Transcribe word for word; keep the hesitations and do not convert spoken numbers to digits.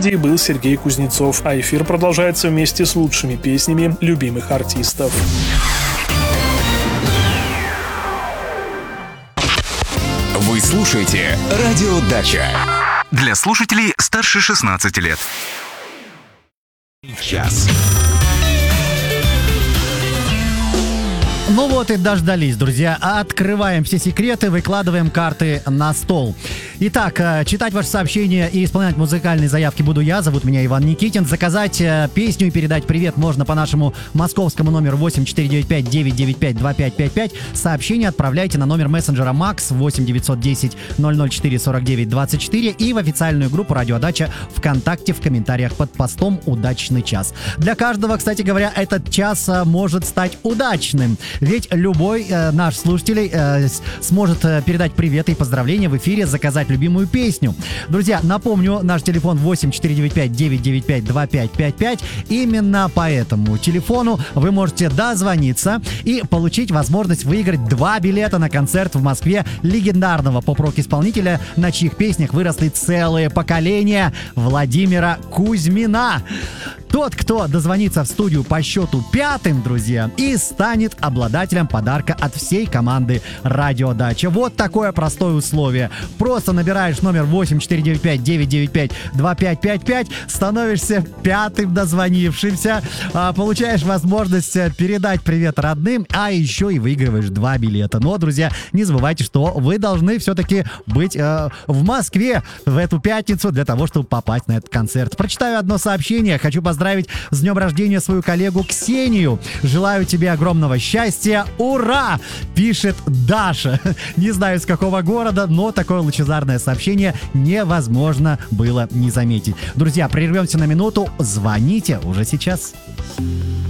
студии был Сергей Кузнецов, а эфир продолжается вместе с лучшими песнями любимых артистов. Вы слушаете «Радио Дача». Для слушателей старше шестнадцати лет. Час. Ну вот и дождались, друзья. Открываем все секреты, выкладываем карты на стол. Итак, читать ваши сообщения и исполнять музыкальные заявки буду я. Зовут меня Иван Никитин. Заказать песню и передать привет можно по нашему московскому номеру восемь четыре девять пять девять девять пять два пять пять пять. Сообщение отправляйте на номер мессенджера Макс восемь девятьсот десять ноль ноль четыре сорок девять двадцать четыре и в официальную группу «Радио Дача» ВКонтакте в комментариях под постом «Удачный час». Для каждого, кстати говоря, этот час может стать удачным. Ведь любой э, наш слушатель э, сможет э, передать привет и поздравления в эфире, заказать любимую песню. Друзья, напомню, наш телефон восемь четыре девять пять девять девять пять два пять пять пять. Именно по этому телефону вы можете дозвониться и получить возможность выиграть два билета на концерт в Москве легендарного поп-рок-исполнителя, на чьих песнях выросли целые поколения, Владимира Кузьмина. Тот, кто дозвонится в студию по счету пятым, друзья, и станет обладателем подарка от всей команды «Радио Дача». Вот такое простое условие. Просто набираешь номер восемь четыре девять пять девять девять пять два пять пять пять, становишься пятым дозвонившимся, получаешь возможность передать привет родным, а еще и выигрываешь два билета. Но, друзья, не забывайте, что вы должны все-таки быть э, в Москве в эту пятницу для того, чтобы попасть на этот концерт. Прочитаю одно сообщение. Хочу поздравить с днем рождения свою коллегу Ксению. Желаю тебе огромного счастья. Ура! Пишет Даша. Не знаю, с какого города, но такое лучезарное сообщение невозможно было не заметить. Друзья, прервемся на минуту. Звоните уже сейчас.